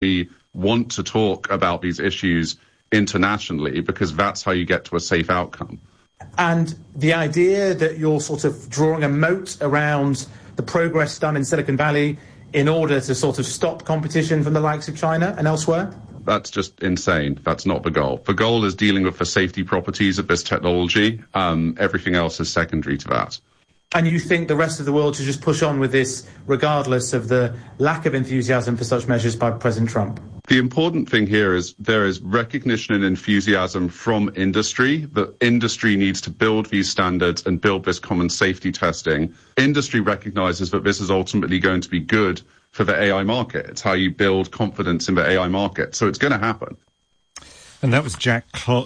We want to talk about these issues internationally because that's how you get to a safe outcome. And the idea that you're sort of drawing a moat around the progress done in Silicon Valley in order to sort of stop competition from the likes of China and elsewhere? That's just insane. That's not the goal. The goal is dealing with the safety properties of this technology. Everything else is secondary to that. And you think the rest of the world should just push on with this regardless of the lack of enthusiasm for such measures by President Trump? The important thing here is there is recognition and enthusiasm from industry that industry needs to build these standards and build this common safety testing. Industry recognizes that this is ultimately going to be good for the AI market. It's how you build confidence in the AI market. So it's going to happen. And that was Jack Clark,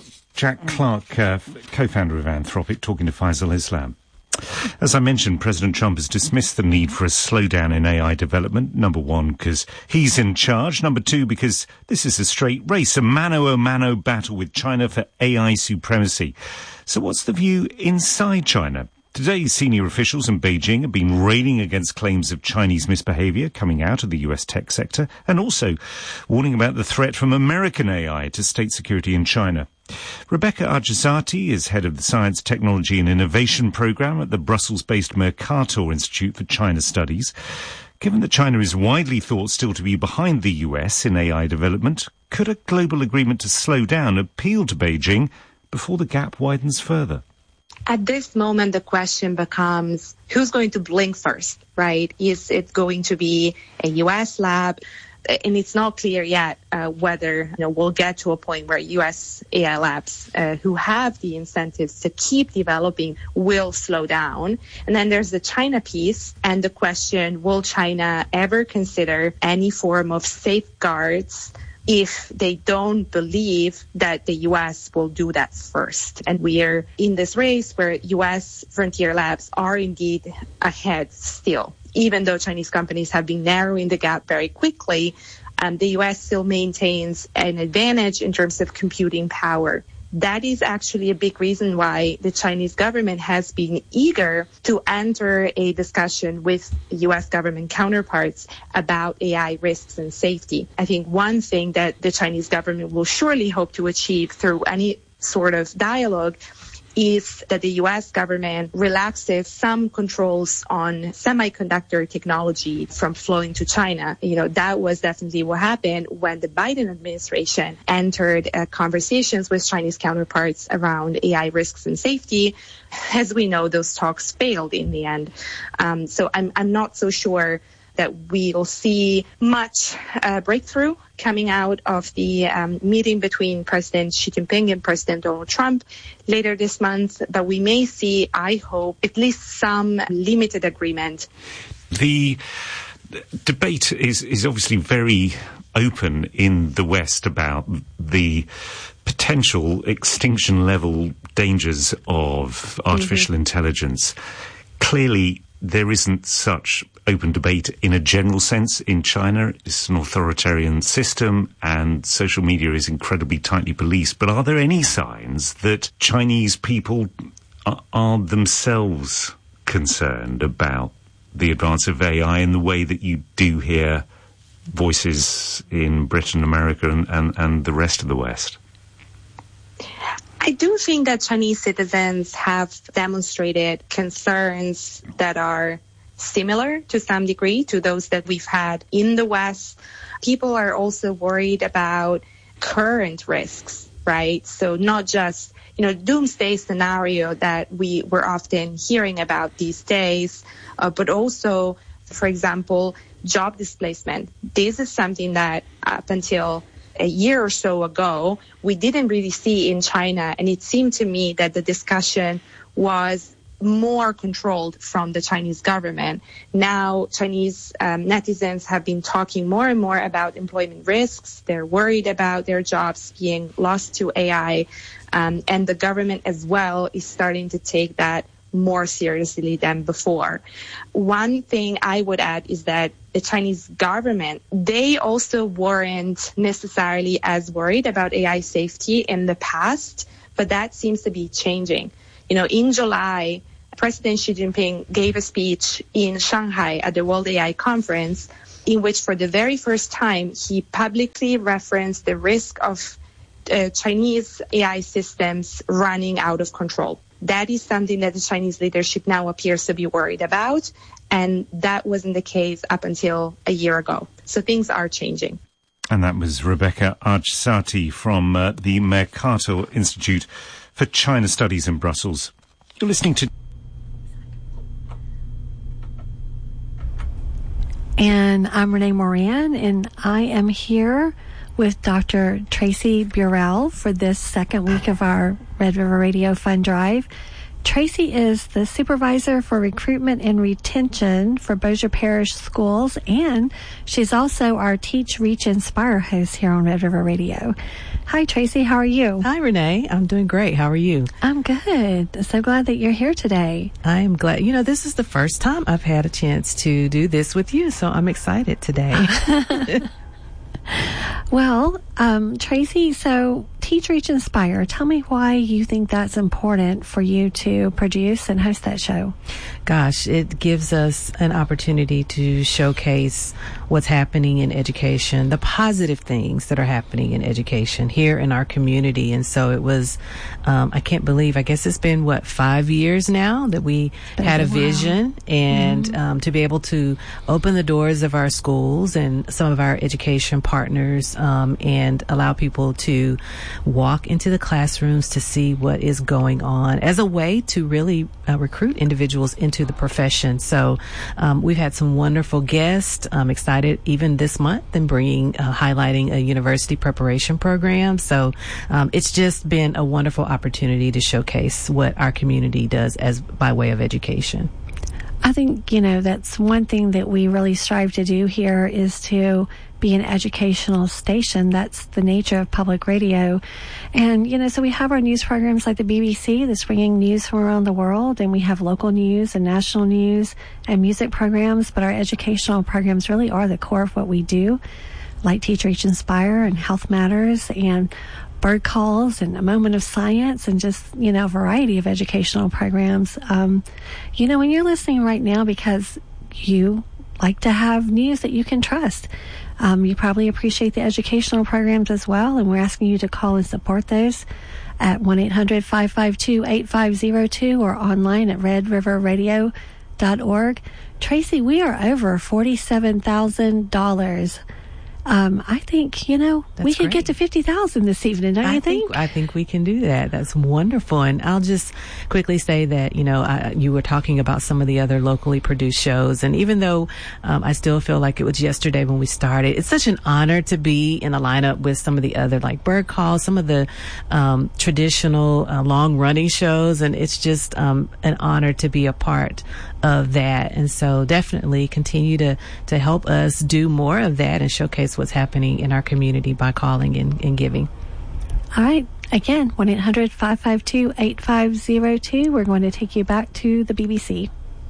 co-founder of Anthropic, talking to Faisal Islam. As I mentioned, President Trump has dismissed the need for a slowdown in AI development. Number one, because he's in charge. Number two, because this is a straight race, a mano-a-mano battle with China for AI supremacy. So what's the view inside China? Today, senior officials in Beijing have been railing against claims of Chinese misbehavior coming out of the US tech sector and also warning about the threat from American AI to state security in China. Rebecca Arjazati is head of the Science, Technology and Innovation Programme at the Brussels-based Mercator Institute for China Studies. Given that China is widely thought still to be behind the US in AI development, could a global agreement to slow down appeal to Beijing before the gap widens further? At this moment, the question becomes, who's going to blink first, right? Is it going to be a U.S. lab? And it's not clear yet whether we'll get to a point where U.S. AI labs who have the incentives to keep developing will slow down. And then there's the China piece and the question, will China ever consider any form of safeguards if they don't believe that the U.S. will do that first? And we are in this race where U.S. frontier labs are indeed ahead still. Even though Chinese companies have been narrowing the gap very quickly, the U.S. still maintains an advantage in terms of computing power. That is actually a big reason why the Chinese government has been eager to enter a discussion with U.S. government counterparts about AI risks and safety. I think one thing that the Chinese government will surely hope to achieve through any sort of dialogue is that the U.S. government relaxes some controls on semiconductor technology from flowing to China. That was definitely what happened when the Biden administration entered conversations with Chinese counterparts around AI risks and safety. As we know, those talks failed in the end. So I'm not so sure that we'll see much breakthrough coming out of the meeting between President Xi Jinping and President Donald Trump later this month. But we may see, I hope, at least some limited agreement. The debate is obviously very open in the West about the potential extinction-level dangers of artificial intelligence. Clearly, there isn't such open debate in a general sense in China. It's an authoritarian system and social media is incredibly tightly policed. But are there any signs that Chinese people are themselves concerned about the advance of AI in the way that you do hear voices in Britain, America and the rest of the West? I do think that Chinese citizens have demonstrated concerns that are similar to some degree to those that we've had in the West. People are also worried about current risks, right? So not just, doomsday scenario that we were often hearing about these days, but also, for example, job displacement. This is something that up until a year or so ago, we didn't really see in China. And it seemed to me that the discussion was more controlled from the Chinese government. Now, Chinese netizens have been talking more and more about employment risks. They're worried about their jobs being lost to AI. And the government as well is starting to take that more seriously than before. One thing I would add is that the Chinese government, they also weren't necessarily as worried about AI safety in the past, but that seems to be changing. In July, President Xi Jinping gave a speech in Shanghai at the World AI Conference, in which for the very first time he publicly referenced the risk of Chinese AI systems running out of control. That is something that the Chinese leadership now appears to be worried about, and that wasn't the case up until a year ago. So things are changing. And that was Rebecca Archsati from the Mercator Institute for China Studies in Brussels. You're listening to... And I'm Renee Moran, and I am here with Dr. Tracy Burrell for this second week of our Red River Radio Fund Drive. Tracy is the supervisor for recruitment and retention for Bossier Parish Schools, and she's also our Teach, Reach, Inspire host here on Red River Radio. Hi, Tracy. How are you? Hi, Renee. I'm doing great. How are you? I'm good. So glad that you're here today. I am glad. You know, this is the first time I've had a chance to do this with you, so I'm excited today. Well, Tracy, so Teach, Reach, Inspire. Tell me why you think that's important for you to produce and host that show. Gosh, it gives us an opportunity to showcase what's happening in education, the positive things that are happening in education here in our community. And so it was, I can't believe, I guess it's been, 5 years now that we had a vision, and to be able to open the doors of our schools and some of our education partners and allow people to walk into the classrooms to see what is going on as a way to really recruit individuals into the profession. So we've had some wonderful guests. I'm excited even this month in bringing, highlighting a university preparation program. So it's just been a wonderful opportunity to showcase what our community does as by way of education. I think, you know, that's one thing that we really strive to do here is to be an educational station. That's the nature of public radio. And, you know, so we have our news programs like the BBC that's bringing news from around the world, and we have local news and national news and music programs, but our educational programs really are the core of what we do, like Teach, Reach, Inspire and Health Matters and Bird Calls and A Moment of Science and just, you know, a variety of educational programs. You know, when you're listening right now because you like to have news that you can trust, you probably appreciate the educational programs as well, and we're asking you to call and support those at 1-800-552-8502 or online at redriverradio.org. Tracy, we are over $47,000. I think, you know, we could get to 50,000 this evening, don't you think? I think we can do that. That's wonderful. And I'll just quickly say that, you know, you were talking about some of the other locally produced shows. And even though I still feel like it was yesterday when we started, it's such an honor to be in a lineup with some of the other, like Bird Calls, some of the traditional long-running shows. And it's just an honor to be a part of that. And so definitely continue to help us do more of that and showcase what's happening in our community by calling and giving. All right. Again, 1-800-552-8502. We're going to take you back to the BBC.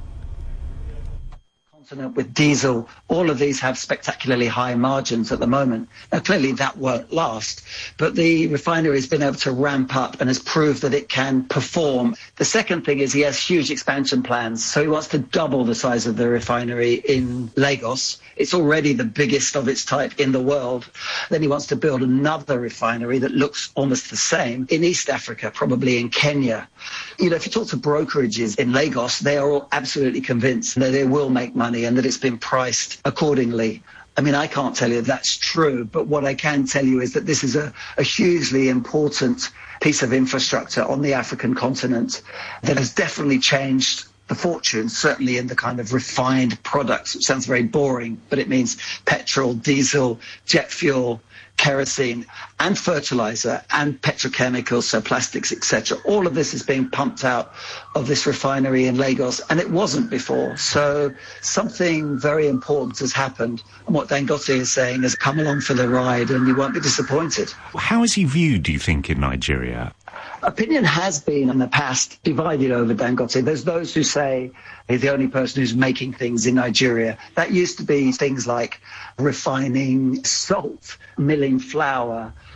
With diesel, all of these have spectacularly high margins at the moment. Now, clearly that won't last, but the refinery has been able to ramp up and has proved that it can perform. The second thing is he has huge expansion plans. So he wants to double the size of the refinery in Lagos. It's already the biggest of its type in the world. Then he wants to build another refinery that looks almost the same in East Africa, probably in Kenya. You know, if you talk to brokerages in Lagos, they are all absolutely convinced that they will make money and that it's been priced accordingly. I mean, I can't tell you that's true, but what I can tell you is that this is a hugely important piece of infrastructure on the African continent that has definitely changed the fortunes, certainly in the kind of refined products, which sounds very boring, but it means petrol, diesel, jet fuel, kerosene and fertilizer and petrochemicals, so plastics, etc. All of this is being pumped out of this refinery in Lagos, and it wasn't before. So something very important has happened, and what Dangote is saying is come along for the ride and you won't be disappointed. How is he viewed, do you think, in Nigeria? Opinion has been in the past divided over Dangote. There's those who say he's the only person who's making things in Nigeria. That used to be things like refining salt, milling flour,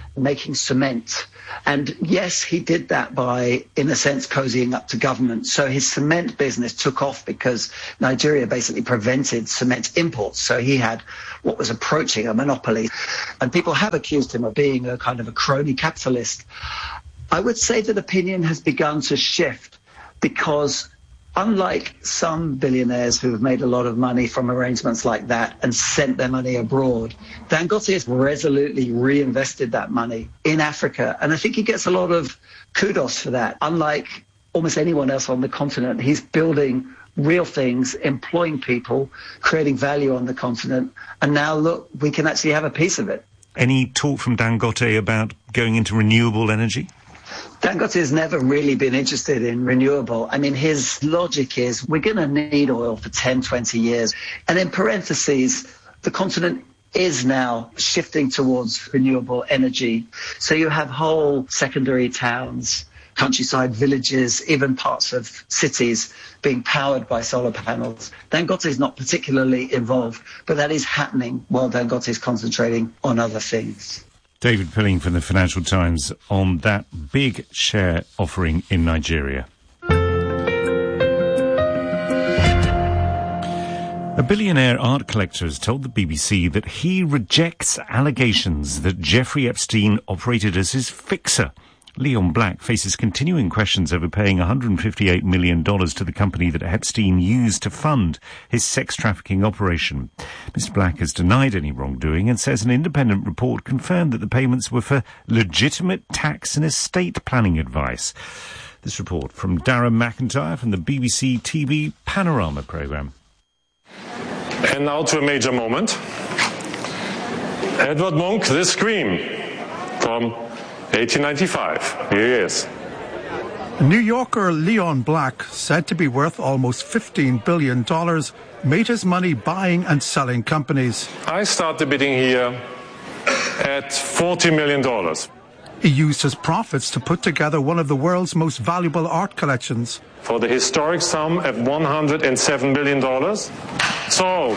making cement. And yes, he did that by, in a sense, cozying up to government. So his cement business took off because Nigeria basically prevented cement imports. So he had what was approaching a monopoly. And people have accused him of being a kind of a crony capitalist. I would say that opinion has begun to shift because unlike some billionaires who have made a lot of money from arrangements like that and sent their money abroad, Dangote has resolutely reinvested that money in Africa. And I think he gets a lot of kudos for that. Unlike almost anyone else on the continent, he's building real things, employing people, creating value on the continent. And now, look, we can actually have a piece of it. Any talk from Dangote about going into renewable energy? Dangote has never really been interested in renewable. I mean, his logic is we're going to need oil for 10, 20 years. And in parentheses, the continent is now shifting towards renewable energy. So you have whole secondary towns, countryside villages, even parts of cities being powered by solar panels. Dangote is not particularly involved, but that is happening while Dangote is concentrating on other things. David Pilling from the Financial Times on that big share offering in Nigeria. A billionaire art collector has told the BBC that he rejects allegations that Jeffrey Epstein operated as his fixer. Leon Black faces continuing questions over paying $158 million to the company that Epstein used to fund his sex trafficking operation. Mr. Black has denied any wrongdoing and says an independent report confirmed that the payments were for legitimate tax and estate planning advice. This report from Darren McIntyre from the BBC TV Panorama programme. And now to a major moment. Edward Munch, The Scream, from 1895. Here he is. New Yorker Leon Black, said to be worth almost $15 billion, made his money buying and selling companies. I started bidding here at $40 million. He used his profits to put together one of the world's most valuable art collections. For the historic sum of $107 billion. Sold.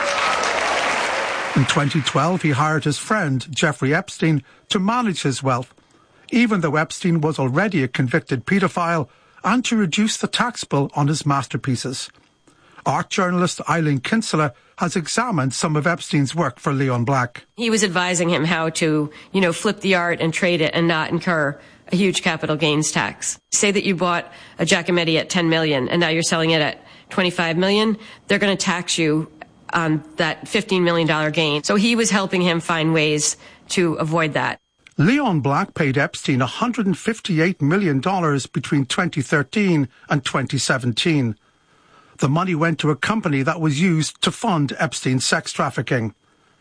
In 2012, he hired his friend, Jeffrey Epstein, to manage his wealth, even though Epstein was already a convicted paedophile, and to reduce the tax bill on his masterpieces. Art journalist Eileen Kinsella has examined some of Epstein's work for Leon Black. He was advising him how to, flip the art and trade it and not incur a huge capital gains tax. Say that you bought a Giacometti at $10 million and now you're selling it at $25 million. They're going to tax you on that $15 million gain. So he was helping him find ways to avoid that. Leon Black paid Epstein $158 million between 2013 and 2017. The money went to a company that was used to fund Epstein's sex trafficking.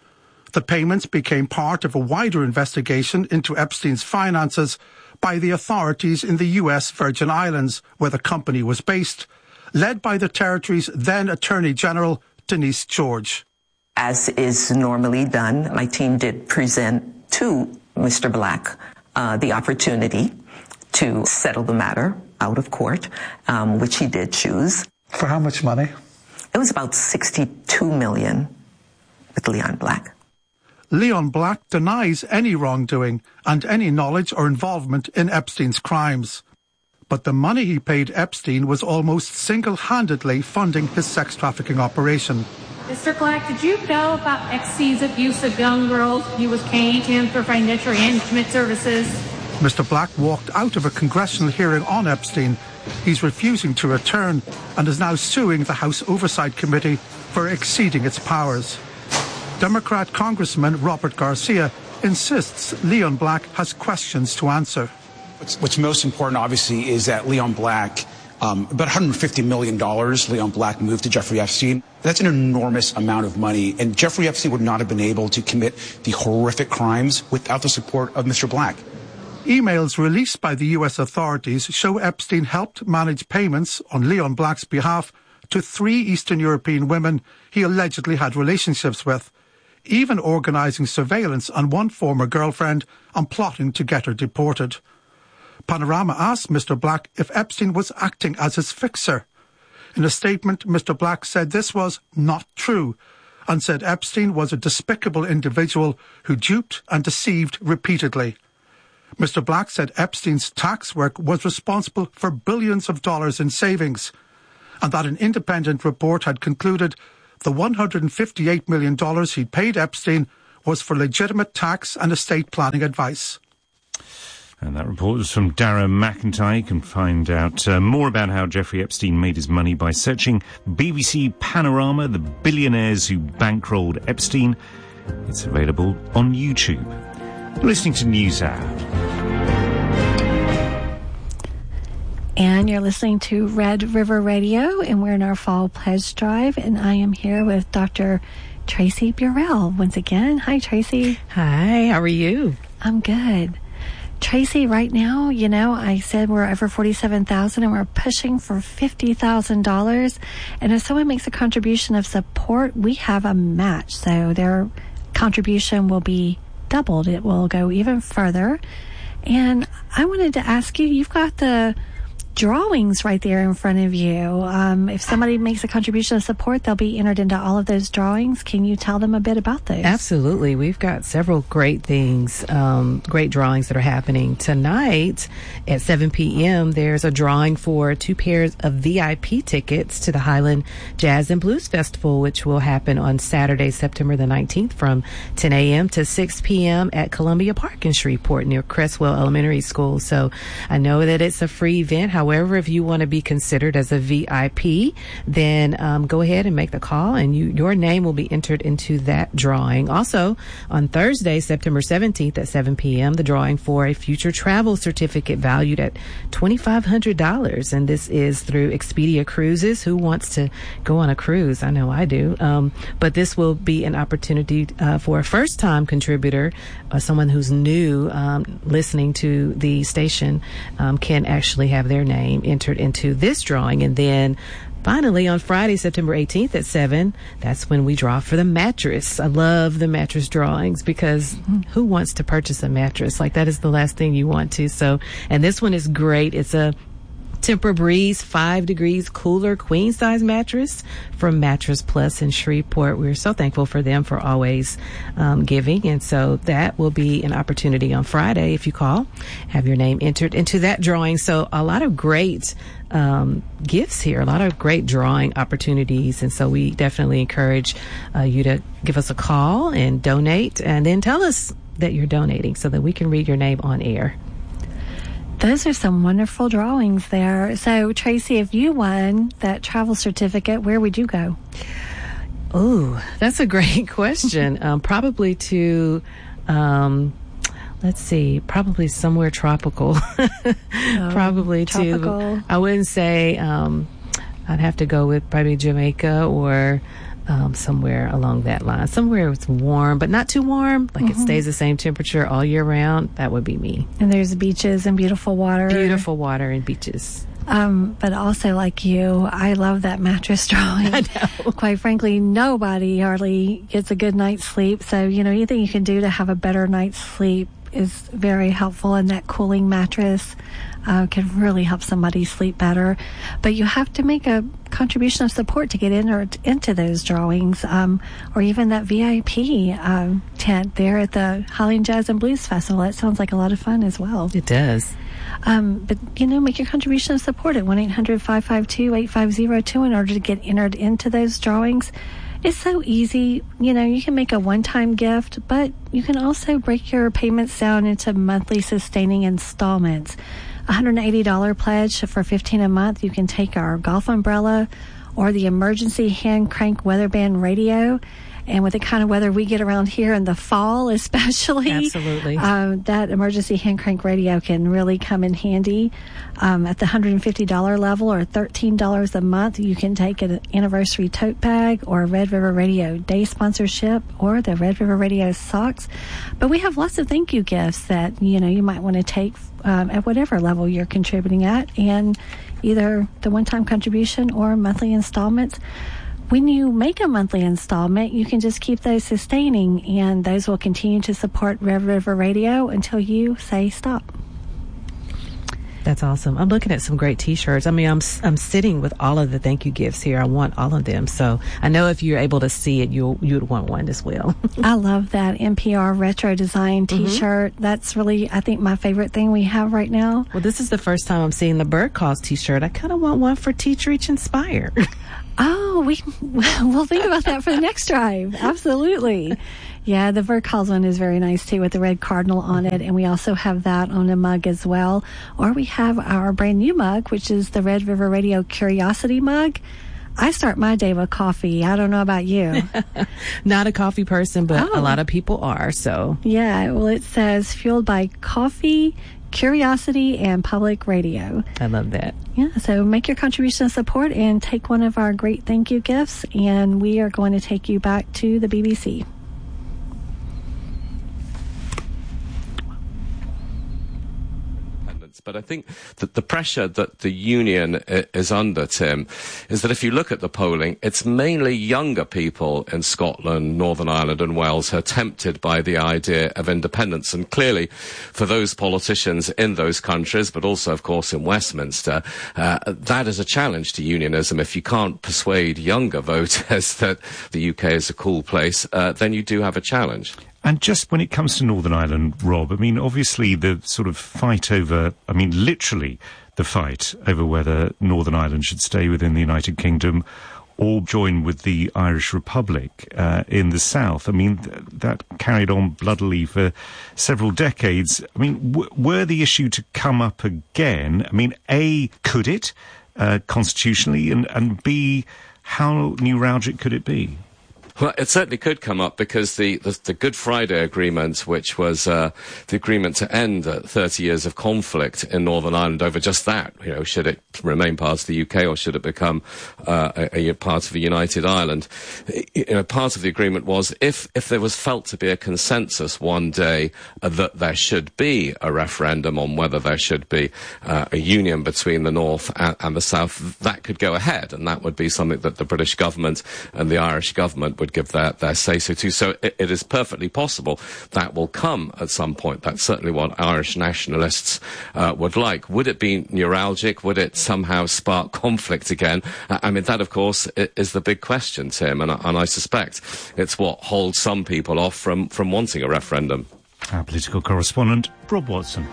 The payments became part of a wider investigation into Epstein's finances by the authorities in the US Virgin Islands, where the company was based, led by the territory's then Attorney General, Denise George. As is normally done, my team did present to Mr. Black the opportunity to settle the matter out of court, which he did choose. For how much money? It was about $62 million with Leon Black. Leon Black denies any wrongdoing and any knowledge or involvement in Epstein's crimes. But the money he paid Epstein was almost single-handedly funding his sex trafficking operation. Mr. Black, did you know about Epstein's abuse of young girls? He was paying him for financial and intimate services. Mr. Black walked out of a congressional hearing on Epstein. He's refusing to return and is now suing the House Oversight Committee for exceeding its powers. Democrat Congressman Robert Garcia insists Leon Black has questions to answer. What's most important, obviously, is that Leon Black, about $150 million Leon Black moved to Jeffrey Epstein. That's an enormous amount of money, and Jeffrey Epstein would not have been able to commit the horrific crimes without the support of Mr. Black. Emails released by the US authorities show Epstein helped manage payments on Leon Black's behalf to 3 Eastern European women he allegedly had relationships with, even organising surveillance on one former girlfriend and plotting to get her deported. Panorama asked Mr. Black if Epstein was acting as his fixer. In a statement, Mr. Black said this was not true and said Epstein was a despicable individual who duped and deceived repeatedly. Mr. Black said Epstein's tax work was responsible for billions of dollars in savings, and that an independent report had concluded the $158 million he'd paid Epstein was for legitimate tax and estate planning advice. And that report was from Dara McIntyre. You can find out more about how Jeffrey Epstein made his money by searching BBC Panorama, the billionaires who bankrolled Epstein. It's available on YouTube. You're listening to NewsHour. And you're listening to Red River Radio, and we're in our fall pledge drive, and I am here with Dr. Tracy Burrell once again. Hi, Tracy. Hi, how are you? I'm good. Tracy, right now, you know, I said we're over $47,000 and we're pushing for $50,000. And if someone makes a contribution of support, we have a match. So their contribution will be doubled. It will go even further. And I wanted to ask you, you've got the drawings right there in front of you. If somebody makes a contribution of support, they'll be entered into all of those drawings. Can you tell them a bit about those? Absolutely. We've got several great things, great drawings that are happening. Tonight at 7 p.m., there's a drawing for 2 pairs of VIP tickets to the Highland Jazz and Blues Festival, which will happen on Saturday, September the 19th from 10 a.m. to 6 p.m. at Columbia Park in Shreveport near Cresswell Elementary School. So I know that it's a free event. However, if you want to be considered as a VIP, then go ahead and make the call, and your name will be entered into that drawing. Also, on Thursday, September 17th at 7 p.m., the drawing for a future travel certificate valued at $2,500. And this is through Expedia Cruises. Who wants to go on a cruise? I know I do. But this will be an opportunity for a first-time contributor, someone who's new listening to the station, can actually have their name entered into this drawing. And then finally on Friday, September 18th at 7, that's when we draw for the mattress. I love the mattress drawings because who wants to purchase a mattress? Like, that is the last thing you want to. So, and this one is great. It's a Tempur-Breeze 5 degrees cooler queen size mattress from Mattress Plus in Shreveport. We're so thankful for them for always giving. And so that will be an opportunity on Friday if you call, have your name entered into that drawing. So a lot of great gifts here, a lot of great drawing opportunities. And so we definitely encourage you to give us a call and donate, and then tell us that you're donating so that we can read your name on air. Those are some wonderful drawings there. So, Tracy, if you won that travel certificate, where would you go? Oh, that's a great question. Probably to, let's see, probably somewhere tropical. Probably tropical. To, I wouldn't say, I'd have to go with probably Jamaica or somewhere along that line. Somewhere it's warm, but not too warm. Like it stays the same temperature all year round. That would be me. And there's beaches and beautiful water. Beautiful water and beaches. But also, like you, I love that mattress drawing. I know. Quite frankly, nobody hardly gets a good night's sleep. So, you know, anything you can do to have a better night's sleep is very helpful, and that cooling mattress can really help somebody sleep better. But you have to make a contribution of support to get into those drawings, or even that VIP tent there at the Highland Jazz and Blues Festival. That sounds like a lot of fun as well. It does. But, you know, make your contribution of support at 1-800-552-8502 in order to get entered into those drawings. It's so easy. You know, you can make a one-time gift, but you can also break your payments down into monthly sustaining installments. $180 pledge for $15 a month. You can take our golf umbrella or the emergency hand crank weather band radio. And with the kind of weather we get around here in the fall, especially, absolutely, that emergency hand crank radio can really come in handy. At the $150 level, or $13 a month, you can take an anniversary tote bag or a Red River Radio Day sponsorship or the Red River Radio socks. But we have lots of thank you gifts that, you know, you might want to take at whatever level you're contributing at, and either the one-time contribution or monthly installments. When you make a monthly installment, you can just keep those sustaining, and those will continue to support Red River Radio until you say stop. That's awesome. I'm looking at some great T-shirts. I mean, I'm sitting with all of the thank you gifts here. I want all of them. So I know if you're able to see it, you would want one as well. I love that NPR retro design T-shirt. That's really, I think, my favorite thing we have right now. Well, this is the first time I'm seeing the Bird Calls T-shirt. I kind of want one for Teach, Reach, Inspire. Oh, we'll think about that for the next drive. Absolutely. Yeah, the Bird Calls one is very nice too with the red cardinal on it, and we also have that on a mug as well. Or we have our brand new mug, which is the Red River Radio Curiosity mug. I start my day with coffee. I don't know about you. Not a coffee person, but a lot of people are, so. Yeah, well, it says fueled by coffee, curiosity, and public radio. I love that. Yeah, so make your contribution of support and take one of our great thank you gifts, and we are going to take you back to the BBC. But I think that the pressure that the union is under, Tim, is that if you look at the polling, it's mainly younger people in Scotland, Northern Ireland and Wales who are tempted by the idea of independence. And clearly, for those politicians in those countries, but also, of course, in Westminster, that is a challenge to unionism. If you can't persuade younger voters that the UK is a cool place, then you do have a challenge. And just when it comes to Northern Ireland, Rob, I mean, obviously the sort of fight over, I mean, literally the fight over whether Northern Ireland should stay within the United Kingdom or join with the Irish Republic in the south. I mean, that carried on bloodily for several decades. I mean, were the issue to come up again, I mean, A, could it constitutionally, and B, how neuralgic could it be? Well, it certainly could come up because the Good Friday Agreement, which was the agreement to end 30 years of conflict in Northern Ireland over just that, you know, should it remain part of the UK or should it become a part of a united Ireland? You know, part of the agreement was if there was felt to be a consensus one day that there should be a referendum on whether there should be a union between the North and the South, that could go ahead, and that would be something that the British government and the Irish government would give their say-so to. So it is perfectly possible that will come at some point. That's certainly what Irish nationalists would like. Would it be neuralgic? Would it somehow spark conflict again? I mean, that, of course, is the big question, Tim, and I suspect it's what holds some people off from wanting a referendum. Our political correspondent, Rob Watson.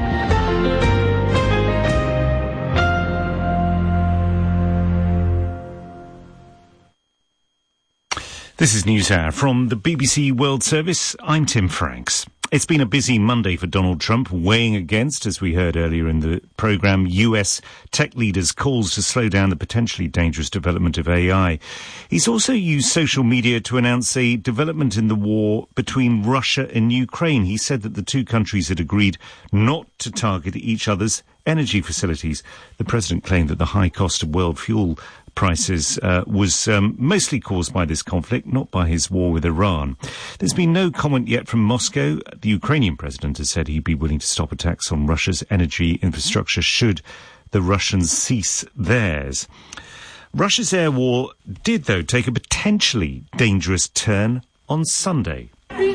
This is NewsHour from the BBC World Service. I'm Tim Franks. It's been a busy Monday for Donald Trump, weighing against, as we heard earlier in the programme, US tech leaders' calls to slow down the potentially dangerous development of AI. He's also used social media to announce a development in the war between Russia and Ukraine. He said that the two countries had agreed not to target each other's energy facilities. The president claimed that the high cost of world fuel prices was mostly caused by this conflict, not by his war with Iran. There's been no comment yet from Moscow. The Ukrainian president has said he'd be willing to stop attacks on Russia's energy infrastructure should the Russians cease theirs. Russia's air war did, though, take a potentially dangerous turn on Sunday.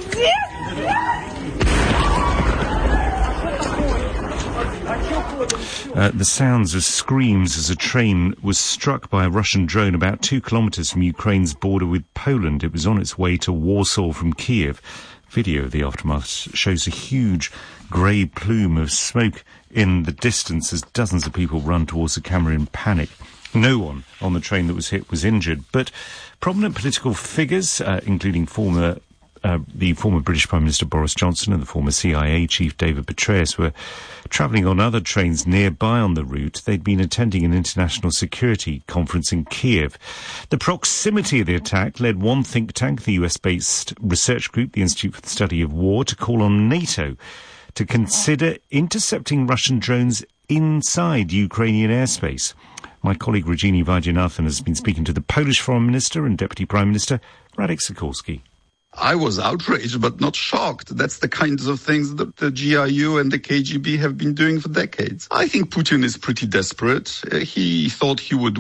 The sounds of screams as a train was struck by a Russian drone about 2 kilometres from Ukraine's border with Poland. It was on its way to Warsaw from Kiev. Video of the aftermath shows a huge grey plume of smoke in the distance as dozens of people run towards the camera in panic. No one on the train that was hit was injured, but prominent political figures, including the former British Prime Minister Boris Johnson and the former CIA chief David Petraeus, were travelling on other trains nearby on the route. They'd been attending an international security conference in Kiev. The proximity of the attack led one think tank, the US-based research group, the Institute for the Study of War, to call on NATO to consider intercepting Russian drones inside Ukrainian airspace. My colleague Rajini Vaidyanathan has been speaking to the Polish Foreign Minister and Deputy Prime Minister Radek Sikorski. I was outraged, but not shocked. That's the kinds of things that the GRU and the KGB have been doing for decades. I think Putin is pretty desperate. He thought he would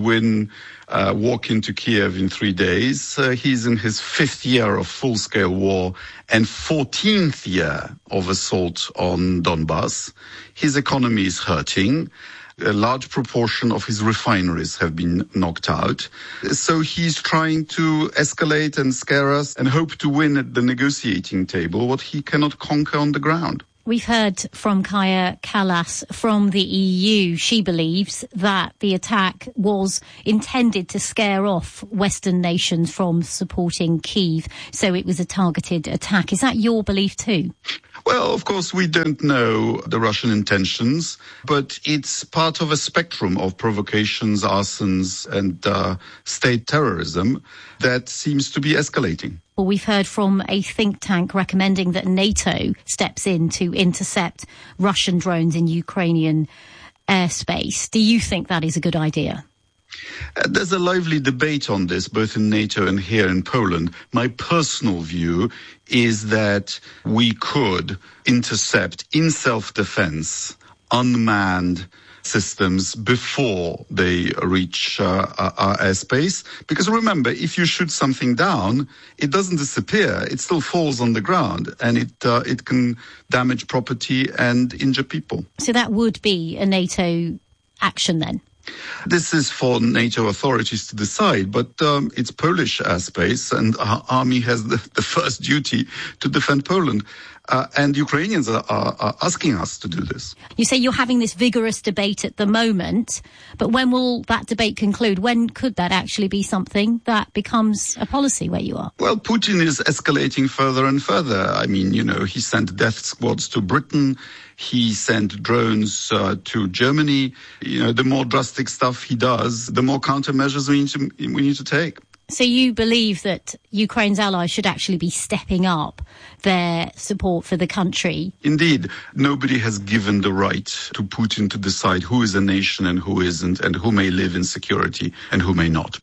walk into Kiev in 3 days. He's in his 5th year of full-scale war and 14th year of assault on Donbass. His economy is hurting. A large proportion of his refineries have been knocked out. So he's trying to escalate and scare us and hope to win at the negotiating table what he cannot conquer on the ground. We've heard from Kaja Kallas from the EU. She believes that the attack was intended to scare off Western nations from supporting Kyiv, so it was a targeted attack. Is that your belief too? Well, of course, we don't know the Russian intentions, but it's part of a spectrum of provocations, arsons, and state terrorism that seems to be escalating. Well, we've heard from a think tank recommending that NATO steps in to intercept Russian drones in Ukrainian airspace. Do you think that is a good idea? There's a lively debate on this, both in NATO and here in Poland. My personal view is that we could intercept, in self-defense, unmanned systems before they reach our airspace. Because remember, if you shoot something down, it doesn't disappear. It still falls on the ground, and it can damage property and injure people. So that would be a NATO action then? This is for NATO authorities to decide, but it's Polish airspace, and our army has the first duty to defend Poland. And Ukrainians are asking us to do this. You say you're having this vigorous debate at the moment, but when will that debate conclude? When could that actually be something that becomes a policy where you are? Well, Putin is escalating further and further. I mean, he sent death squads to Britain. He sent drones to Germany. The more drastic stuff he does, the more countermeasures we need to take. So you believe that Ukraine's allies should actually be stepping up their support for the country? Indeed. Nobody has given the right to Putin to decide who is a nation and who isn't, and who may live in security and who may not.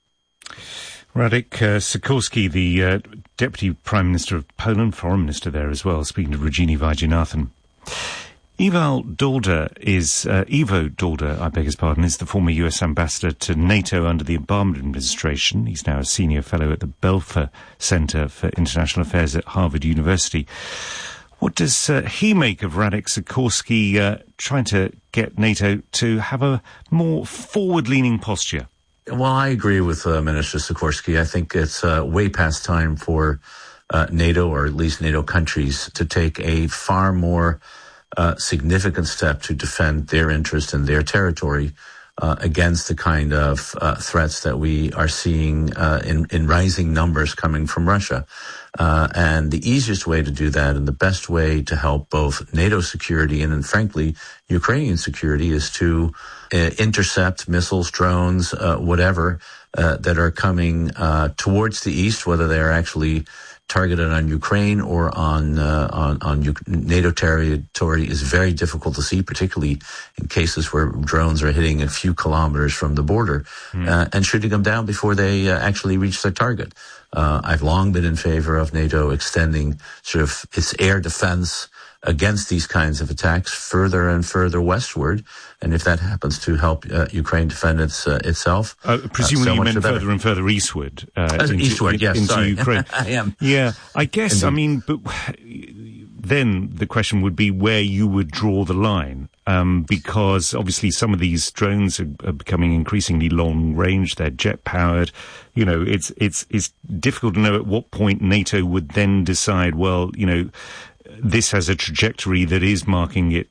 Radek Sikorski, the Deputy Prime Minister of Poland, Foreign Minister there as well, speaking to Rajini Vaidyanathan. Ivo Dolder, is the former US ambassador to NATO under the Obama administration. He's now a senior fellow at the Belfer Center for International Affairs at Harvard University. What does he make of Radek Sikorski trying to get NATO to have a more forward-leaning posture? Well, I agree with Minister Sikorski. I think it's way past time for NATO, or at least NATO countries, to take a far more significant step to defend their interest in their territory against the kind of threats that we are seeing in rising numbers coming from Russia. And the easiest way to do that, and the best way to help both NATO security and frankly, Ukrainian security, is to intercept missiles, drones, whatever, that are coming towards the east, whether they are actually targeted on Ukraine or on NATO territory, is very difficult to see, particularly in cases where drones are hitting a few kilometers from the border, and shooting them down before they actually reach their target. I've long been in favor of NATO extending sort of its air defense against these kinds of attacks further and further westward. And if that happens to help Ukraine defend itself, presumably you meant further and further eastward. Eastward, yes, into sorry. Ukraine. I am. Yeah, I guess, I mean, but then the question would be where you would draw the line, because obviously some of these drones are becoming increasingly long range, they're jet powered. It's difficult to know at what point NATO would then decide, well, this has a trajectory that is marking it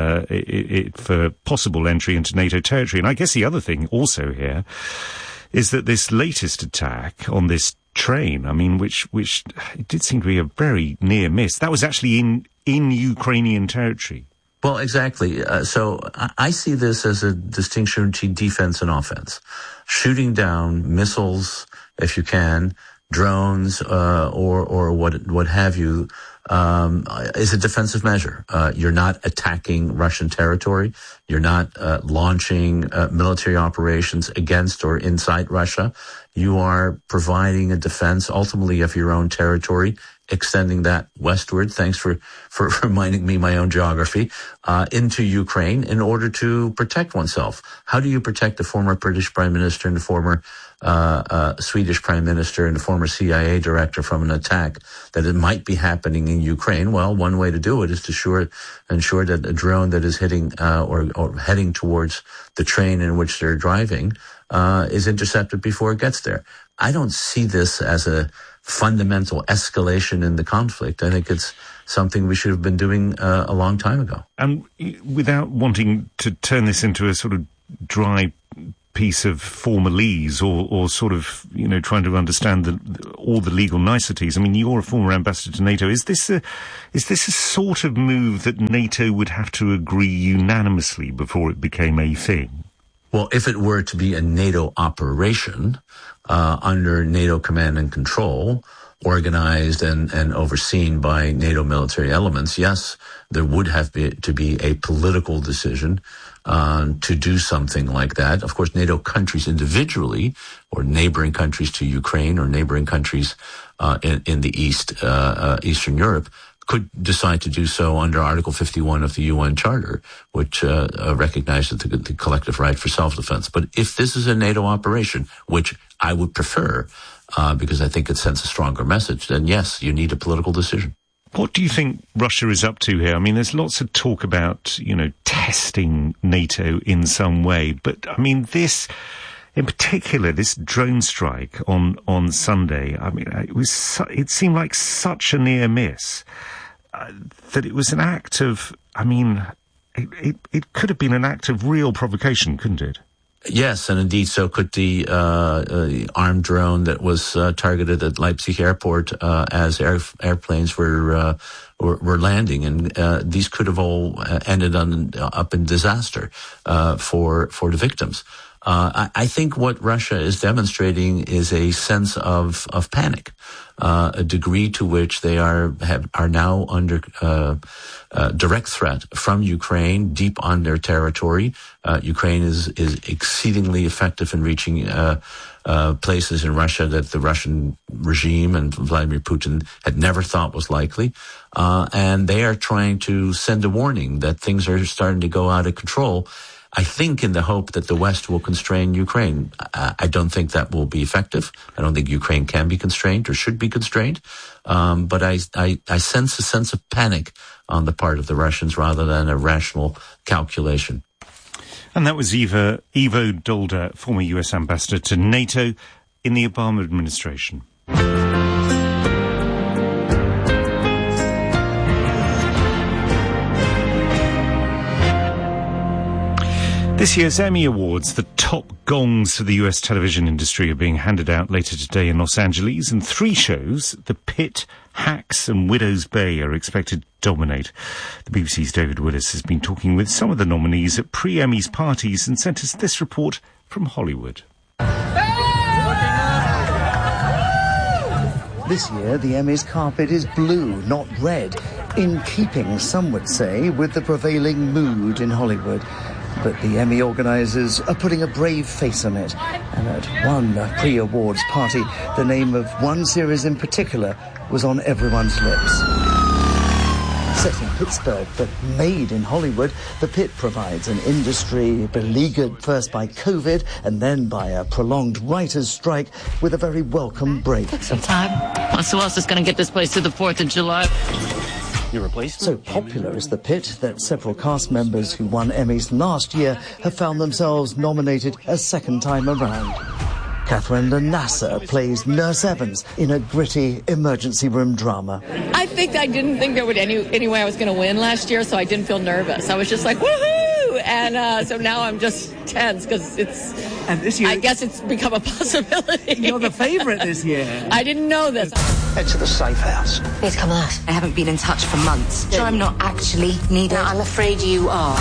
for possible entry into NATO territory. And I guess the other thing also here is that this latest attack on this train, I mean, which it did seem to be a very near miss. That was actually in Ukrainian territory. Well, exactly. So I see this as a distinction between defense and offense. Shooting down missiles, if you can, drones, or what have you, is a defensive measure. You're not attacking Russian territory. You're not launching military operations against or inside Russia. You are providing a defense ultimately of your own territory, extending that westward, thanks for reminding me my own geography, into Ukraine in order to protect oneself. How do you protect the former British Prime Minister and the former Swedish Prime Minister and the former CIA director from an attack that it might be happening in Ukraine? Well, one way to do it is to ensure that a drone that is hitting or heading towards the train in which they're driving is intercepted before it gets there. I don't see this as a fundamental escalation in the conflict. I think it's something we should have been doing a long time ago. And without wanting to turn this into a sort of dry piece of formalese or sort of, trying to understand all the legal niceties. I mean, you're a former ambassador to NATO. Is this a sort of move that NATO would have to agree unanimously before it became a thing? Well, if it were to be a NATO operation under NATO command and control, organized and overseen by NATO military elements, yes, there would have to be a political decision to do something like that. Of course, NATO countries individually, or neighboring countries to Ukraine, or neighboring countries in the Eastern Europe, could decide to do so under Article 51 of the UN Charter, which recognizes the collective right for self-defense. But if this is a NATO operation, which I would prefer, because I think it sends a stronger message, then yes, you need a political decision. What do you think Russia is up to here? I mean, there's lots of talk about, testing NATO in some way. But, I mean, this, in particular, this drone strike on Sunday, I mean, it seemed like such a near miss that it was an act of, I mean, it could have been an act of real provocation, couldn't it? Yes, and indeed so could the armed drone that was targeted at Leipzig airport as airplanes were landing, and these could have all ended up in disaster for the victims. I think what Russia is demonstrating is a sense of panic, a degree to which they are now under direct threat from Ukraine, deep on their territory. Ukraine is exceedingly effective in reaching places in Russia that the Russian regime and Vladimir Putin had never thought was likely. And they are trying to send a warning that things are starting to go out of control, I think in the hope that the West will constrain Ukraine. I don't think that will be effective. I don't think Ukraine can be constrained or should be constrained. But I sense a sense of panic on the part of the Russians rather than a rational calculation. And that was Ivo Dolder, former US ambassador to NATO in the Obama administration. This year's Emmy Awards, the top gongs for the US television industry, are being handed out later today in Los Angeles, and 3 shows, The Pitt, Hacks and Widow's Bay, are expected to dominate. The BBC's David Willis has been talking with some of the nominees at pre-Emmys parties and sent us this report from Hollywood. This year, the Emmys carpet is blue, not red, in keeping, some would say, with the prevailing mood in Hollywood. But the Emmy organisers are putting a brave face on it. And at one pre-awards party, the name of one series in particular was on everyone's lips. Set in Pittsburgh, but made in Hollywood, The Pitt provides an industry beleaguered first by COVID and then by a prolonged writers' strike with a very welcome break. Took some time. Well, so who else is going to get this place to the 4th of July? Your replacement? So popular is The Pitt that several cast members who won Emmys last year have found themselves nominated a second time around. Catherine Lanassa plays Nurse Evans in a gritty emergency room drama. I didn't think there would any way I was going to win last year, so I didn't feel nervous. I was just like, woohoo! And so now I'm just tense because it's... And this year, I guess it's become a possibility. You're the favourite this year. I didn't know this. Head to the safe house. Please come out. I haven't been in touch for months. Sure I'm not actually needed? No, I'm afraid you are.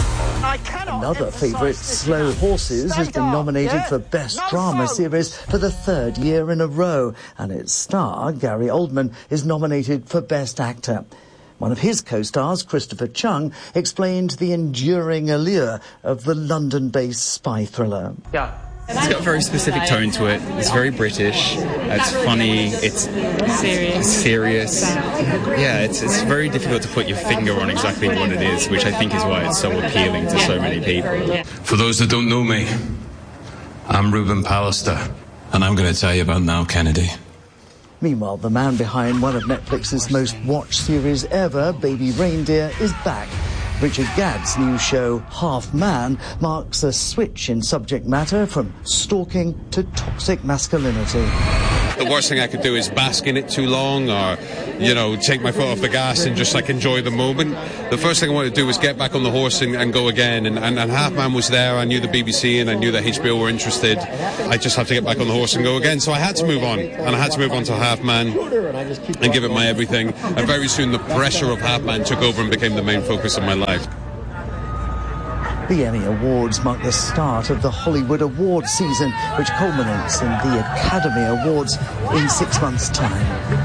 Another favourite, Slow Horses, has been nominated for Best Drama Series for the third year in a row, and its star, Gary Oldman, is nominated for Best Actor. One of his co-stars, Christopher Chung, explained the enduring allure of the London-based spy thriller. It's got a very specific tone to it. It's very British. It's funny. It's serious. Yeah, it's very difficult to put your finger on exactly what it is, which I think is why it's so appealing to so many people. For those that don't know me, I'm Ruben Pallister, and I'm going to tell you about Now Kennedy. Meanwhile, the man behind one of Netflix's most watched series ever, Baby Reindeer, is back. Richard Gadd's new show, Half Man, marks a switch in subject matter from stalking to toxic masculinity. The worst thing I could do is bask in it too long or, take my foot off the gas and just enjoy the moment. The first thing I wanted to do was get back on the horse and go again. And Half Man was there. I knew the BBC and I knew that HBO were interested. I just had to get back on the horse and go again. So I had to move on. And I had to move on to Half Man and give it my everything. And very soon the pressure of Half Man took over and became the main focus of my life. The Emmy Awards mark the start of the Hollywood Awards season, which culminates in the Academy Awards in 6 months' time.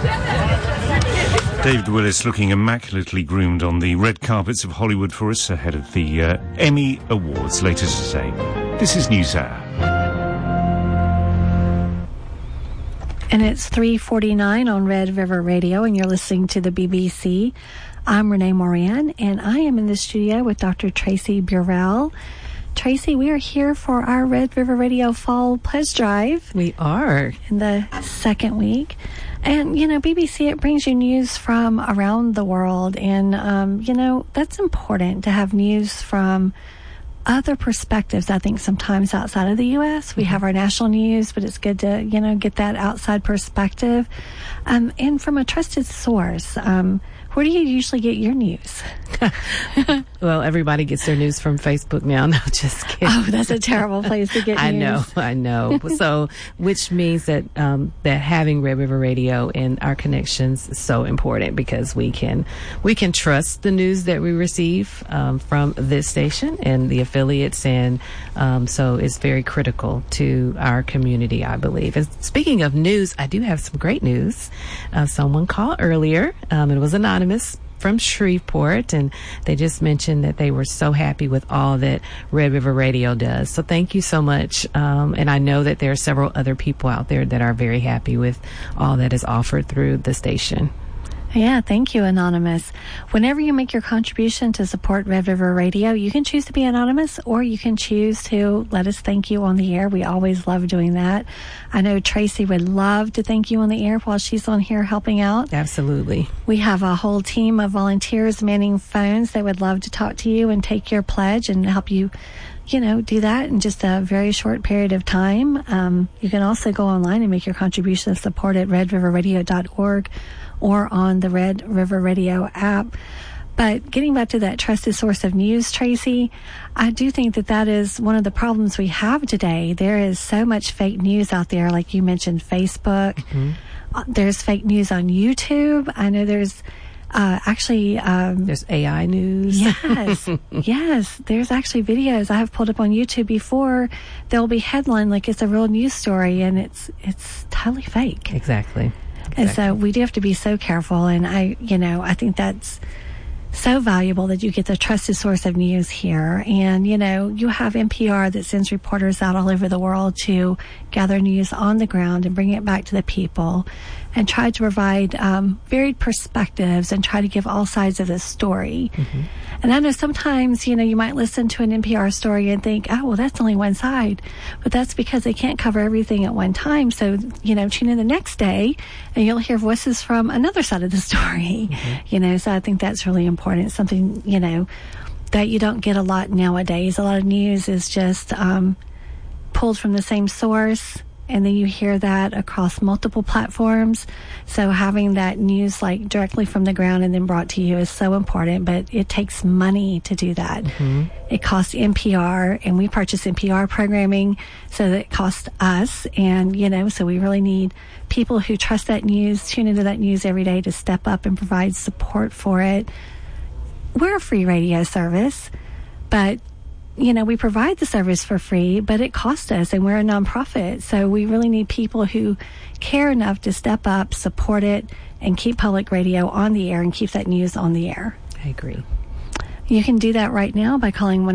David Willis looking immaculately groomed on the red carpets of Hollywood for us ahead of the Emmy Awards later today. This is NewsHour. And it's 3:49 on Red River Radio, and you're listening to the BBC. I'm Renee Moran, and I am in the studio with Dr. Tracy Burrell. Tracy, we are here for our Red River Radio Fall Pledge Drive. We are. In the second week. And, BBC, it brings you news from around the world. And, that's important to have news from other perspectives, I think, sometimes outside of the U.S. We have our national news, but it's good to, get that outside perspective. And from a trusted source. Where do you usually get your news? Well, everybody gets their news from Facebook now. No, just kidding. Oh, that's a terrible place to get news. I know. So, which means that that having Red River Radio and our connections is so important because we can trust the news that we receive from this station and the affiliates, and so it's very critical to our community, I believe. And speaking of news, I do have some great news. Someone called earlier. It was anonymous from Shreveport, and they just mentioned that they were so happy with all that Red River Radio does. So thank you so much. And I know that there are several other people out there that are very happy with all that is offered through the station. Yeah, thank you, Anonymous. Whenever you make your contribution to support Red River Radio, you can choose to be anonymous or you can choose to let us thank you on the air. We always love doing that. I know Tracy would love to thank you on the air while she's on here helping out. Absolutely. We have a whole team of volunteers manning phones that would love to talk to you and take your pledge and help you do that in just a very short period of time. You can also go online and make your contribution of support at redriverradio.org or on the Red River Radio app. But getting back to that trusted source of news, Tracy, I do think that is one of the problems we have today. There is so much fake news out there, like you mentioned, Facebook. Mm-hmm. There's fake news on YouTube. I know there's there's AI news. Yes. Yes. There's actually videos I have pulled up on YouTube before. There'll be headline like it's a real news story and it's totally fake. Exactly. And so we do have to be so careful. And I think that's so valuable that you get the trusted source of news here. And, you have NPR that sends reporters out all over the world to gather news on the ground and bring it back to the people and try to provide varied perspectives and try to give all sides of the story. Mm-hmm. And I know sometimes, you might listen to an NPR story and think, oh, well, that's only one side. But that's because they can't cover everything at one time. So, tune in the next day and you'll hear voices from another side of the story. Mm-hmm. So I think that's really important. It's something, that you don't get a lot nowadays. A lot of news is just pulled from the same source. And then you hear that across multiple platforms. So having that news directly from the ground and then brought to you is so important, but it takes money to do that. Mm-hmm. It costs NPR, and we purchase NPR programming, so that it costs us. And, so we really need people who trust that news, tune into that news every day to step up and provide support for it. We're a free radio service, but we provide the service for free, but it costs us, and we're a nonprofit. So we really need people who care enough to step up, support it, and keep public radio on the air and keep that news on the air. I agree. You can do that right now by calling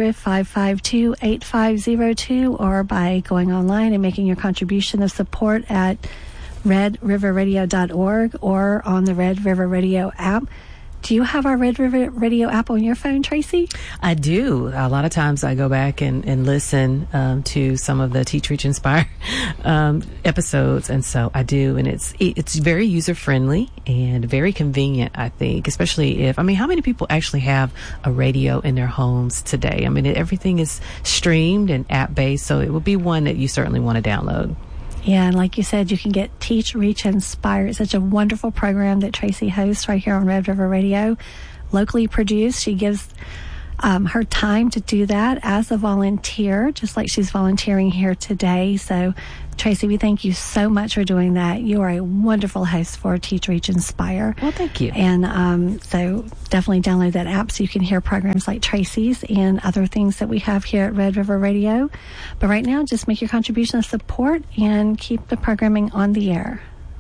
1-800-552-8502 or by going online and making your contribution of support at redriverradio.org or on the Red River Radio app. Do you have our Red River Radio app on your phone, Tracy? I do. A lot of times I go back and listen to some of the Teach, Reach, Inspire episodes, and so I do. And it's very user-friendly and very convenient, I think, especially how many people actually have a radio in their homes today? I mean, everything is streamed and app-based, so it would be one that you certainly want to download. Yeah, and like you said, you can get Teach, Reach, Inspire. It's such a wonderful program that Tracy hosts right here on Red River Radio, locally produced. She gives her time to do that as a volunteer, just like she's volunteering here today. So, Tracy, we thank you so much for doing that. You are a wonderful host for Teach, Reach, Inspire. Well, thank you. And so definitely download that app so you can hear programs like Tracy's and other things that we have here at Red River Radio. But right now, just make your contribution of support and keep the programming on the air.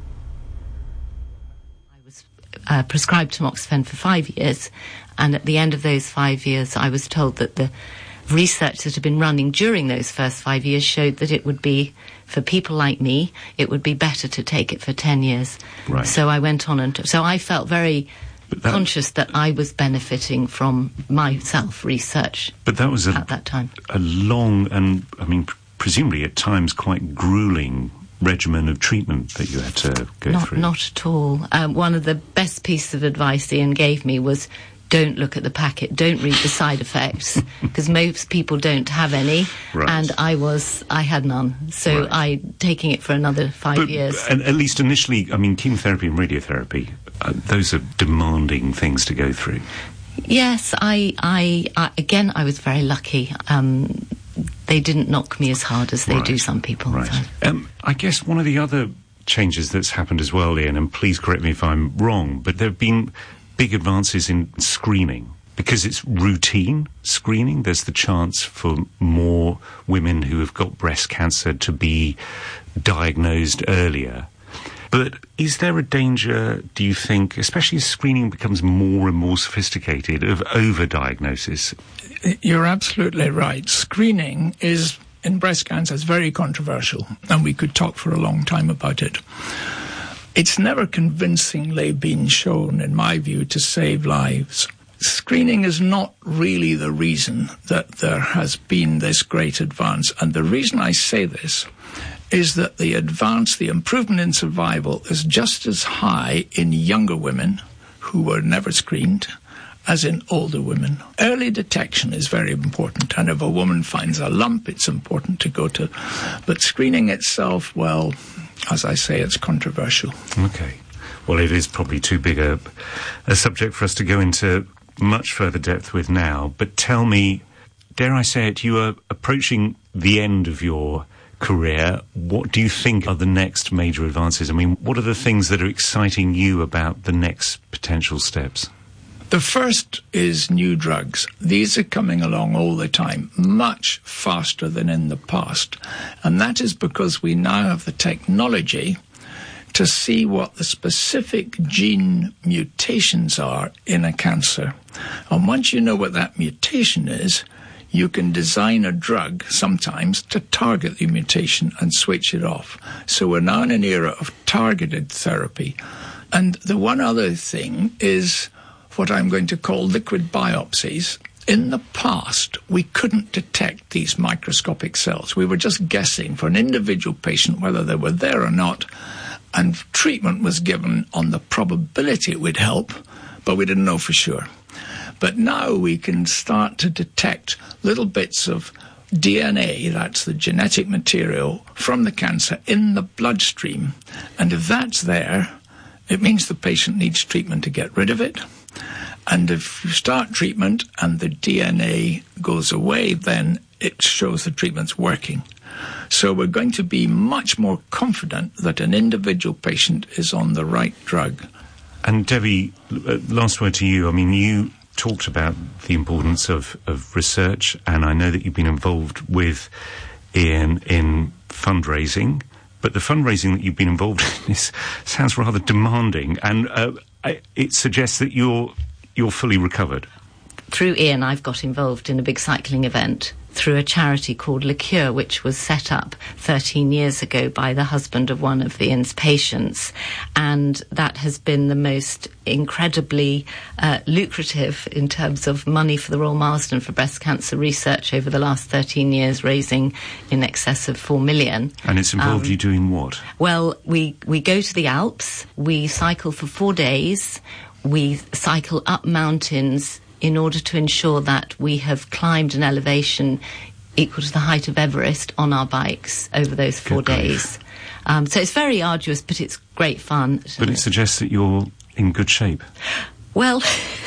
I was prescribed tamoxifen for 5 years, and at the end of those 5 years, I was told that the research that had been running during those first 5 years showed that it would be, for people like me, it would be better to take it for 10 years. Right. So I went on so I felt very conscious that I was benefiting from my self-research. But that was at that time a long and, presumably at times quite grueling regimen of treatment that you had to go through. Not at all. One of the best pieces of advice Ian gave me was, don't look at the packet, don't read the side effects, because most people don't have any, right. And I had none. So right. taking it for another 5 years. And at least initially, chemotherapy and radiotherapy, those are demanding things to go through. Yes, I was very lucky. They didn't knock me as hard as they do some people. Right. So. I guess one of the other changes that's happened as well, Ian, and please correct me if I'm wrong, but there have been big advances in screening. Because it's routine screening, there's the chance for more women who have got breast cancer to be diagnosed earlier. But is there a danger, do you think, especially as screening becomes more and more sophisticated, of overdiagnosis? You're absolutely right. Screening in breast cancer is very controversial, and we could talk for a long time about it. It's never convincingly been shown, in my view, to save lives. Screening is not really the reason that there has been this great advance. And the reason I say this is that the improvement in survival is just as high in younger women who were never screened as in older women. Early detection is very important, and if a woman finds a lump, it's important to go to. But screening itself, well, as I say, it's controversial. Okay. Well, it is probably too big a subject for us to go into much further depth with now. But tell me, dare I say it, you are approaching the end of your career. What do you think are the next major advances? What are the things that are exciting you about the next potential steps? The first is new drugs. These are coming along all the time, much faster than in the past. And that is because we now have the technology to see what the specific gene mutations are in a cancer. And once you know what that mutation is, you can design a drug sometimes to target the mutation and switch it off. So we're now in an era of targeted therapy. And the one other thing is what I'm going to call liquid biopsies. In the past, we couldn't detect these microscopic cells. We were just guessing for an individual patient whether they were there or not, and treatment was given on the probability it would help, but we didn't know for sure. But now we can start to detect little bits of DNA, that's the genetic material, from the cancer in the bloodstream. And if that's there, it means the patient needs treatment to get rid of it. And if you start treatment and the DNA goes away, then it shows the treatment's working. So we're going to be much more confident that an individual patient is on the right drug. And Debbie, last word to you. talked about the importance of research, and I know that you've been involved with Ian in fundraising, but the fundraising that you've been involved in sounds rather demanding, and it suggests that you're fully recovered. Through Ian, I've got involved in a big cycling event through a charity called Le Cure, which was set up 13 years ago by the husband of one of Ian's patients. And that has been the most incredibly lucrative in terms of money for the Royal Marsden for breast cancer research over the last 13 years, raising in excess of 4 million. And it's involved you doing what? Well, we go to the Alps, we cycle for 4 days, we cycle up mountains in order to ensure that we have climbed an elevation equal to the height of Everest on our bikes over those 4 days. So it's very arduous, but it's great fun. But it suggests that you're in good shape. Well,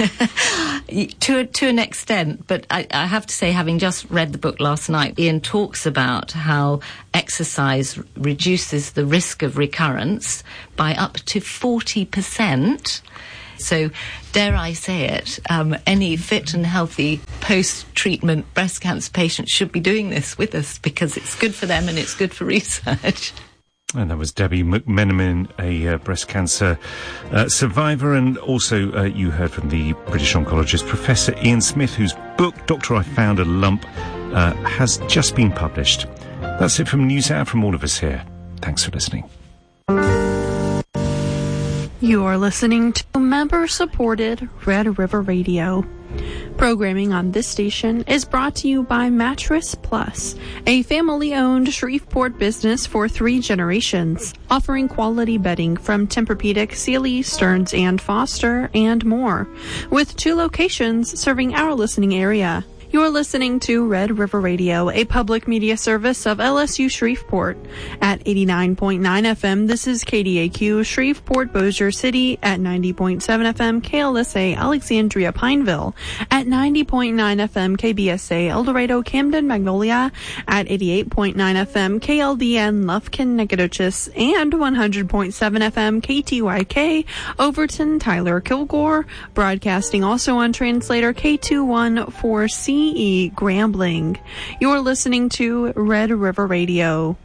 to an extent, but I have to say, having just read the book last night, Ian talks about how exercise reduces the risk of recurrence by up to 40%. So, dare I say it, any fit and healthy post-treatment breast cancer patient should be doing this with us because it's good for them and it's good for research. And that was Debbie McMenamin, a breast cancer survivor. And also you heard from the British oncologist, Professor Ian Smith, whose book, Doctor, I Found a Lump, has just been published. That's it from NewsHour, from all of us here. Thanks for listening. You are listening to member-supported Red River Radio. Programming on this station is brought to you by Mattress Plus, a family-owned Shreveport business for 3 generations, offering quality bedding from Tempur-Pedic, Sealy, Stearns & Foster, and more, with 2 locations serving our listening area. You're listening to Red River Radio, a public media service of LSU Shreveport. At 89.9 FM, this is KDAQ Shreveport Bossier City. At 90.7 FM, KLSA Alexandria Pineville. At 90.9 FM, KBSA El Dorado Camden Magnolia. At 88.9 FM, KLDN Lufkin Nacogdoches. And 100.7 FM, KTYK Overton Tyler Kilgore. Broadcasting also on translator K214C. Grambling. You're listening to Red River Radio.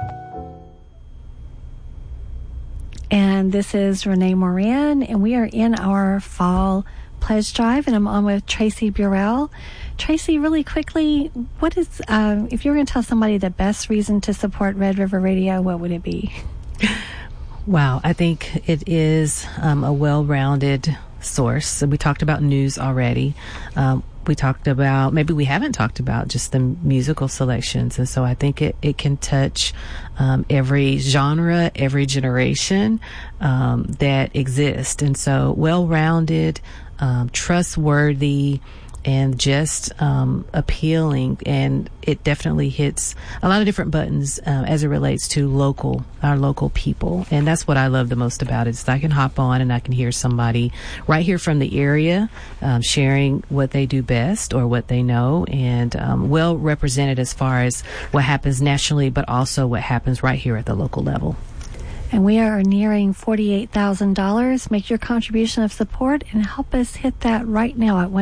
And this is Renee Moran, and we are in our fall pledge drive, and I'm on with Tracy Burrell. Tracy, really quickly, what is, if you were going to tell somebody the best reason to support Red River Radio, what would it be? Wow, I think it is a well-rounded source. So we talked about news already. We talked about, maybe we haven't talked about just the musical selections. And so I think it can touch every genre, every generation that exists. And so well-rounded, trustworthy, and just appealing, and it definitely hits a lot of different buttons as it relates to our local people. And that's what I love the most about it, is I can hop on and I can hear somebody right here from the area sharing what they do best or what they know, and well represented as far as what happens nationally, but also what happens right here at the local level. And we are nearing $48,000. Make your contribution of support and help us hit that right now at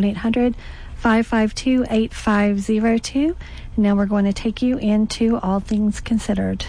1-800-552-8502. And now we're going to take you into All Things Considered.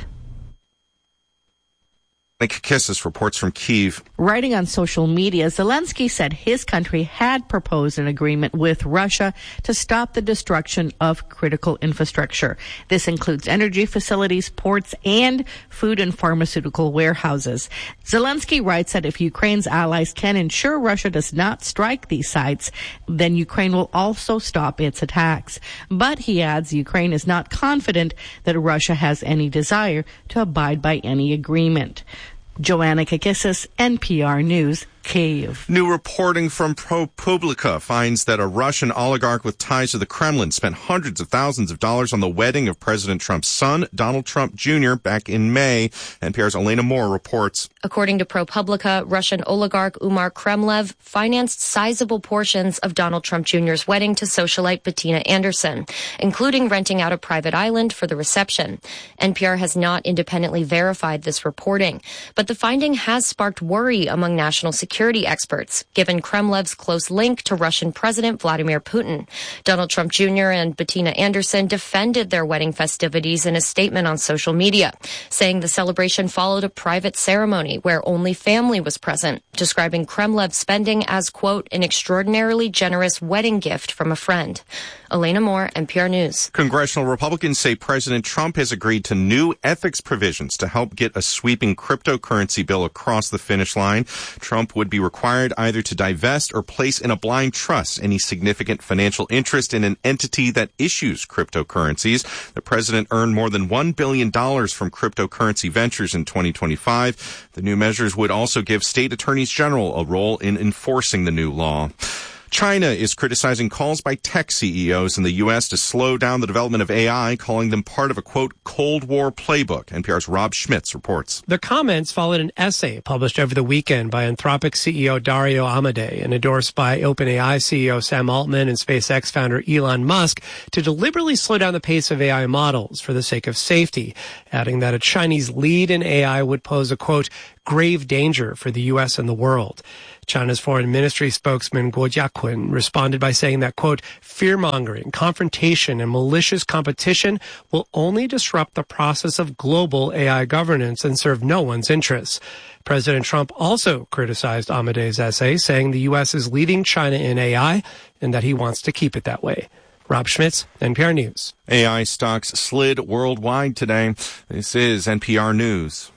Kisses reports from Kyiv. Writing on social media, Zelensky said his country had proposed an agreement with Russia to stop the destruction of critical infrastructure. This includes energy facilities, ports, and food and pharmaceutical warehouses. Zelensky writes that if Ukraine's allies can ensure Russia does not strike these sites, then Ukraine will also stop its attacks. But he adds Ukraine is not confident that Russia has any desire to abide by any agreement. Joanna Kakissis, NPR News, Kyiv. New reporting from ProPublica finds that a Russian oligarch with ties to the Kremlin spent hundreds of thousands of dollars on the wedding of President Trump's son, Donald Trump Jr., back in May. NPR's Elena Moore reports. According to ProPublica, Russian oligarch Umar Kremlev financed sizable portions of Donald Trump Jr.'s wedding to socialite Bettina Anderson, including renting out a private island for the reception. NPR has not independently verified this reporting, but the finding has sparked worry among national security security experts, given Kremlev's close link to Russian President Vladimir Putin. Donald Trump Jr. and Bettina Anderson defended their wedding festivities in a statement on social media, saying the celebration followed a private ceremony where only family was present, describing Kremlev's spending as, quote, an extraordinarily generous wedding gift from a friend. Elena Moore, NPR News. Congressional Republicans say President Trump has agreed to new ethics provisions to help get a sweeping cryptocurrency bill across the finish line. Trump would be required either to divest or place in a blind trust any significant financial interest in an entity that issues cryptocurrencies. The president earned more than $1 billion from cryptocurrency ventures in 2025. The new measures would also give state attorneys general a role in enforcing the new law. China is criticizing calls by tech CEOs in the U.S. to slow down the development of AI, calling them part of a, quote, Cold War playbook. NPR's Rob Schmitz reports. The comments followed an essay published over the weekend by Anthropic CEO Dario Amodei and endorsed by OpenAI CEO Sam Altman and SpaceX founder Elon Musk to deliberately slow down the pace of AI models for the sake of safety, adding that a Chinese lead in AI would pose a, quote, grave danger for the U.S. and the world. China's foreign ministry spokesman Guo Jiaqun responded by saying that, quote, fear-mongering, confrontation, and malicious competition will only disrupt the process of global AI governance and serve no one's interests. President Trump also criticized Amodei's essay, saying the U.S. is leading China in AI and that he wants to keep it that way. Rob Schmitz, NPR News. AI stocks slid worldwide today. This is NPR News.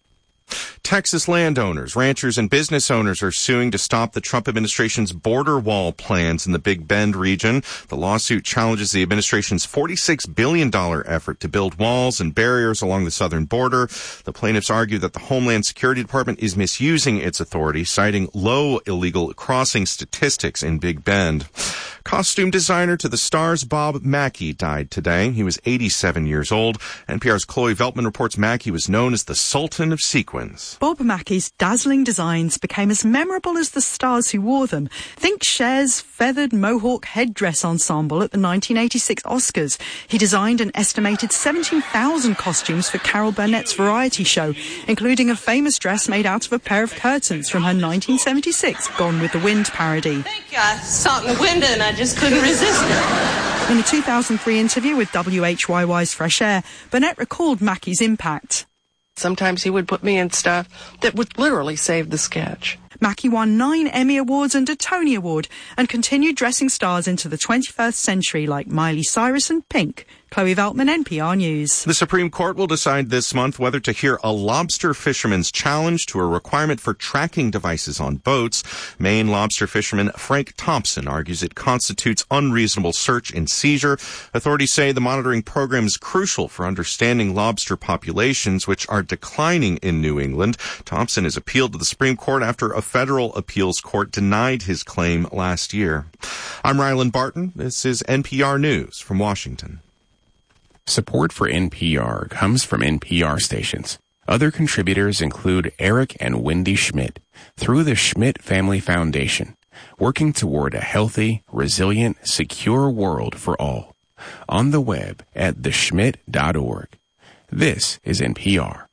Texas landowners, ranchers, and business owners are suing to stop the Trump administration's border wall plans in the Big Bend region. The lawsuit challenges the administration's $46 billion effort to build walls and barriers along the southern border. The plaintiffs argue that the Homeland Security Department is misusing its authority, citing low illegal crossing statistics in Big Bend. Costume designer to the stars Bob Mackie died today. He was 87 years old. NPR's Chloe Veltman reports Mackie was known as the Sultan of Sequins. Bob Mackie's dazzling designs became as memorable as the stars who wore them. Think Cher's feathered mohawk headdress ensemble at the 1986 Oscars. He designed an estimated 17,000 costumes for Carol Burnett's variety show, including a famous dress made out of a pair of curtains from her 1976 Gone with the Wind parody. I saw it in the window and I just couldn't resist it. In a 2003 interview with WHYY's Fresh Air, Burnett recalled Mackie's impact. Sometimes he would put me in stuff that would literally save the sketch. Mackie won 9 Emmy Awards and a Tony Award and continued dressing stars into the 21st century like Miley Cyrus and Pink. Chloe Veltman, NPR News. The Supreme Court will decide this month whether to hear a lobster fisherman's challenge to a requirement for tracking devices on boats. Maine lobster fisherman Frank Thompson argues it constitutes unreasonable search and seizure. Authorities say the monitoring program is crucial for understanding lobster populations, which are declining in New England. Thompson has appealed to the Supreme Court after a federal appeals court denied his claim last year. I'm Rylan Barton. This is NPR News from Washington. Support for NPR comes from NPR stations. Other contributors include Eric and Wendy Schmidt through the Schmidt Family Foundation, working toward a healthy, resilient, secure world for all. On the web at theschmidt.org. This is NPR.